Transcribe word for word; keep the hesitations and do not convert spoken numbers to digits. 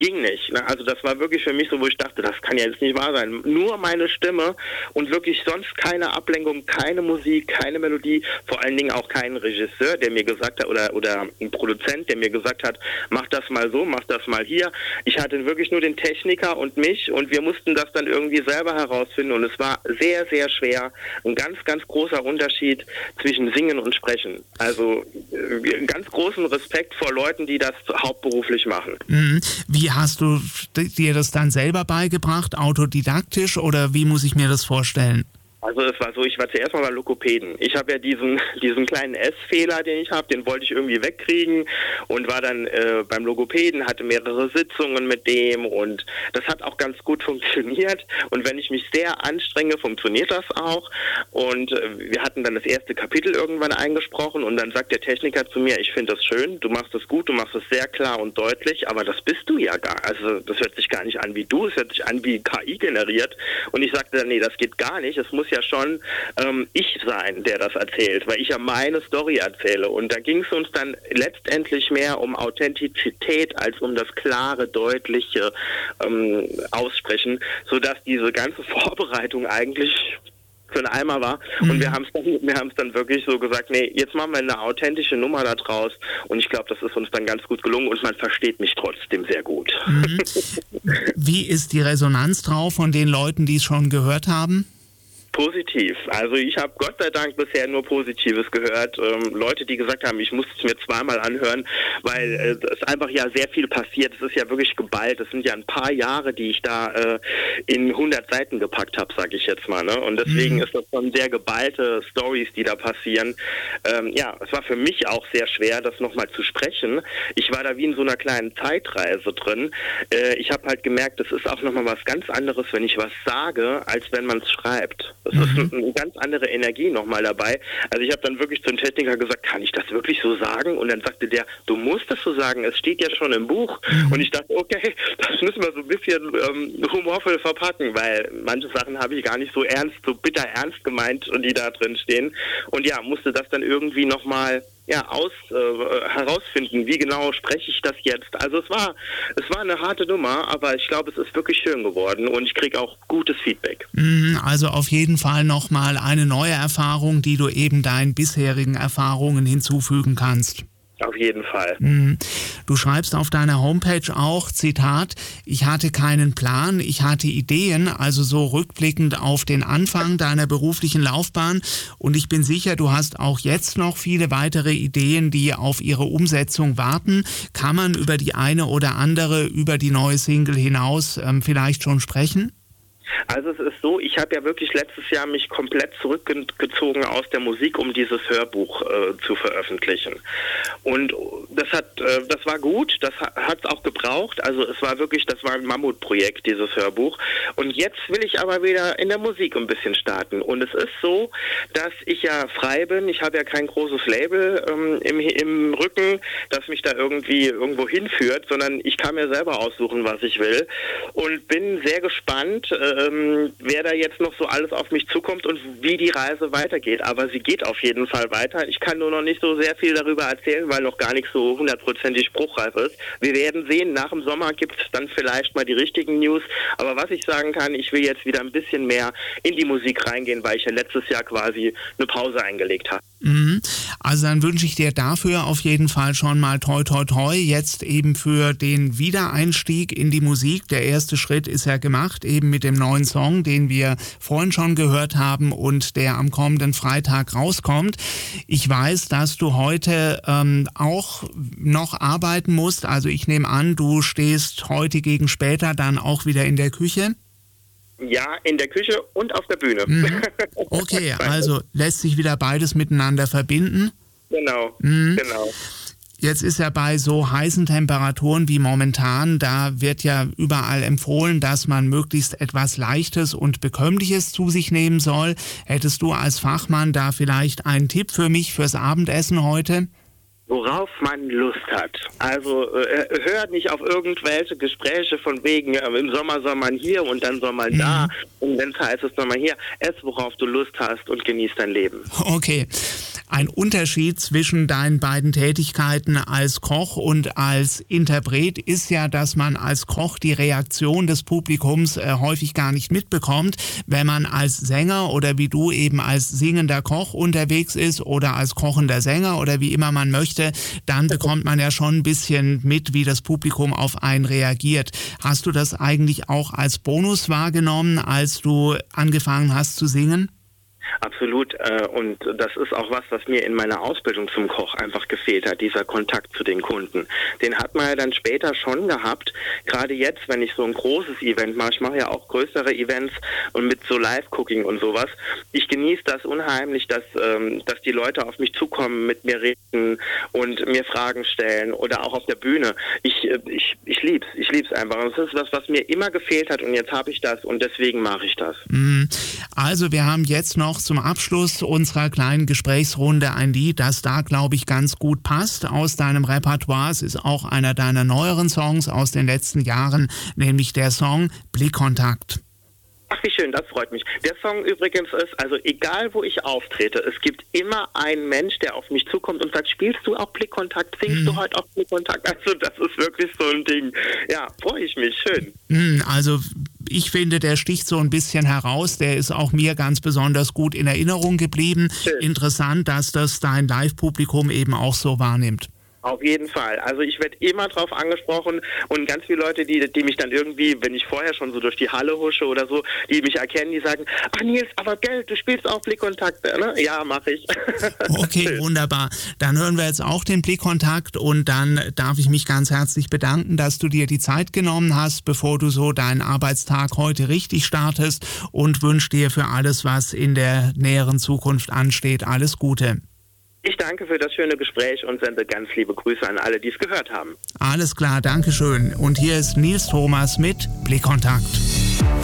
ging nicht. Ne? Also das war wirklich für mich so, wo ich dachte, das kann ja jetzt nicht wahr sein. Nur meine Stimme und wirklich sonst keine Ablenkung, keine Musik, keine Melodie, vor allen Dingen auch kein Regisseur, der mir gesagt hat, oder, oder ein Produzent, der mir gesagt hat, mach das mal so, mach das mal hier. Ich hatte wirklich nur den Techniker und mich und wir mussten das dann irgendwie selber herausfinden und es war sehr, sehr schwer. Ein ganz, ganz großer Unterschied zwischen Singen und Sprechen. Also äh, ganz großen Respekt vor Leuten, die das hauptberuflich machen. Mhm. Wie hast du dir das dann selber beigebracht, autodidaktisch, oder wie muss ich mir das vorstellen? Also es war so, ich war zuerst mal bei Logopäden. Ich habe ja diesen diesen kleinen S-Fehler, den ich habe, den wollte ich irgendwie wegkriegen und war dann äh, beim Logopäden, hatte mehrere Sitzungen mit dem und das hat auch ganz gut funktioniert. Und wenn ich mich sehr anstrenge, funktioniert das auch. Und äh, wir hatten dann das erste Kapitel irgendwann eingesprochen und dann sagt der Techniker zu mir, ich finde das schön, du machst das gut, du machst es sehr klar und deutlich, aber das bist du ja gar. Also das hört sich gar nicht an wie du, es hört sich an wie K I generiert. Und ich sagte dann, nee, das geht gar nicht, es muss ja schon ähm, ich sein, der das erzählt, weil ich ja meine Story erzähle. Und da ging es uns dann letztendlich mehr um Authentizität als um das klare, deutliche ähm, Aussprechen, sodass diese ganze Vorbereitung eigentlich für einen Eimer war. Und mhm. wir haben es dann, wir haben es dann wirklich so gesagt, nee, jetzt machen wir eine authentische Nummer da draus. Und ich glaube, das ist uns dann ganz gut gelungen und man versteht mich trotzdem sehr gut. Mhm. Wie ist die Resonanz drauf von den Leuten, die es schon gehört haben? Positiv. Also ich habe Gott sei Dank bisher nur Positives gehört. Ähm, Leute, die gesagt haben, ich muss es mir zweimal anhören, weil äh, es einfach ja sehr viel passiert. Es ist ja wirklich geballt. Es sind ja ein paar Jahre, die ich da äh, in hundert Seiten gepackt habe, sage ich jetzt mal. Ne? Und deswegen mhm. ist das schon sehr geballte Stories, die da passieren. Ähm, ja, es war für mich auch sehr schwer, das nochmal zu sprechen. Ich war da wie in so einer kleinen Zeitreise drin. Äh, ich habe halt gemerkt, es ist auch nochmal was ganz anderes, wenn ich was sage, als wenn man es schreibt. Das mhm. ist eine ganz andere Energie nochmal dabei. Also ich habe dann wirklich zum Techniker gesagt, kann ich das wirklich so sagen? Und dann sagte der, du musst das so sagen, es steht ja schon im Buch. Mhm. Und ich dachte, okay, das müssen wir so ein bisschen ähm, humorvoll verpacken, weil manche Sachen habe ich gar nicht so ernst, so bitter ernst gemeint, die da drin stehen. Und ja, musste das dann irgendwie nochmal ja, aus, äh, herausfinden, wie genau spreche ich das jetzt. Also es war, es war eine harte Nummer, aber ich glaube, es ist wirklich schön geworden und ich kriege auch gutes Feedback. Also auf jeden Fall nochmal eine neue Erfahrung, die du eben deinen bisherigen Erfahrungen hinzufügen kannst. Auf jeden Fall. Du schreibst auf deiner Homepage auch, Zitat, ich hatte keinen Plan, ich hatte Ideen, also so rückblickend auf den Anfang deiner beruflichen Laufbahn, und ich bin sicher, du hast auch jetzt noch viele weitere Ideen, die auf ihre Umsetzung warten. Kann man über die eine oder andere, über die neue Single hinaus ähm, vielleicht schon sprechen? Also es ist so, ich habe ja wirklich letztes Jahr mich komplett zurückgezogen aus der Musik, um dieses Hörbuch äh, zu veröffentlichen. Und das hat, äh, das war gut, das hat es auch gebraucht. Also es war wirklich, das war ein Mammutprojekt, dieses Hörbuch. Und jetzt will ich aber wieder in der Musik ein bisschen starten. Und es ist so, dass ich ja frei bin. Ich habe ja kein großes Label ähm, im, im Rücken, das mich da irgendwie irgendwo hinführt, sondern ich kann mir selber aussuchen, was ich will. Und bin sehr gespannt, äh, wer da jetzt noch so alles auf mich zukommt und wie die Reise weitergeht. Aber sie geht auf jeden Fall weiter. Ich kann nur noch nicht so sehr viel darüber erzählen, weil noch gar nicht so hundertprozentig spruchreif ist. Wir werden sehen, nach dem Sommer gibt es dann vielleicht mal die richtigen News. Aber was ich sagen kann, ich will jetzt wieder ein bisschen mehr in die Musik reingehen, weil ich ja letztes Jahr quasi eine Pause eingelegt habe. Mhm. Also dann wünsche ich dir dafür auf jeden Fall schon mal toi toi toi, jetzt eben für den Wiedereinstieg in die Musik. Der erste Schritt ist ja gemacht, eben mit dem neuen Song, den wir vorhin schon gehört haben und der am kommenden Freitag rauskommt. Ich weiß, dass du heute ähm, auch noch arbeiten musst. Also ich nehme an, du stehst heute gegen später dann auch wieder in der Küche. Ja, in der Küche und auf der Bühne. Mhm. Okay, also lässt sich wieder beides miteinander verbinden. Genau, mhm. genau. Jetzt ist ja bei so heißen Temperaturen wie momentan, da wird ja überall empfohlen, dass man möglichst etwas Leichtes und Bekömmliches zu sich nehmen soll. Hättest du als Fachmann da vielleicht einen Tipp für mich fürs Abendessen heute? Worauf man Lust hat. Also äh, hört nicht auf irgendwelche Gespräche von wegen, äh, im Sommer soll man hier und dann soll man mhm. da. Und wenn es heißt, es soll man hier. Ess, worauf du Lust hast und genieß dein Leben. Okay. Ein Unterschied zwischen deinen beiden Tätigkeiten als Koch und als Interpret ist ja, dass man als Koch die Reaktion des Publikums äh, häufig gar nicht mitbekommt. Wenn man als Sänger oder wie du eben als singender Koch unterwegs ist oder als kochender Sänger oder wie immer man möchte, dann bekommt man ja schon ein bisschen mit, wie das Publikum auf einen reagiert. Hast du das eigentlich auch als Bonus wahrgenommen, als du angefangen hast zu singen? Absolut. Und das ist auch was, was mir in meiner Ausbildung zum Koch einfach gefehlt hat, dieser Kontakt zu den Kunden. Den hat man ja dann später schon gehabt. Gerade jetzt, wenn ich so ein großes Event mache, ich mache ja auch größere Events und mit so Live-Cooking und sowas. Ich genieße das unheimlich, dass, dass die Leute auf mich zukommen, mit mir reden und mir Fragen stellen oder auch auf der Bühne. Ich, ich, ich lieb's. Ich lieb's einfach. Und das ist was, was mir immer gefehlt hat und jetzt habe ich das und deswegen mache ich das. Also wir haben jetzt noch zum Abschluss unserer kleinen Gesprächsrunde ein Lied, das da, glaube ich, ganz gut passt aus deinem Repertoire. Es ist auch einer deiner neueren Songs aus den letzten Jahren, nämlich der Song Blickkontakt. Ach, wie schön, das freut mich. Der Song übrigens ist, also egal wo ich auftrete, es gibt immer einen Mensch, der auf mich zukommt und sagt, spielst du auch Blickkontakt, singst hm. du heute auch Blickkontakt? Also das ist wirklich so ein Ding. Ja, freue ich mich, schön. Hm, also ich finde, der sticht so ein bisschen heraus. Der ist auch mir ganz besonders gut in Erinnerung geblieben. Schön. Interessant, dass das dein Live-Publikum eben auch so wahrnimmt. Auf jeden Fall. Also ich werde immer drauf angesprochen und ganz viele Leute, die, die mich dann irgendwie, wenn ich vorher schon so durch die Halle husche oder so, die mich erkennen, die sagen, ach Nils, aber Geld, du spielst auch Blickkontakt, ne? Ja, mache ich. Okay, wunderbar. Dann hören wir jetzt auch den Blickkontakt und dann darf ich mich ganz herzlich bedanken, dass du dir die Zeit genommen hast, bevor du so deinen Arbeitstag heute richtig startest und wünsche dir für alles, was in der näheren Zukunft ansteht, alles Gute. Ich danke für das schöne Gespräch und sende ganz liebe Grüße an alle, die es gehört haben. Alles klar, danke schön. Und hier ist Nils Thomas mit Blickkontakt.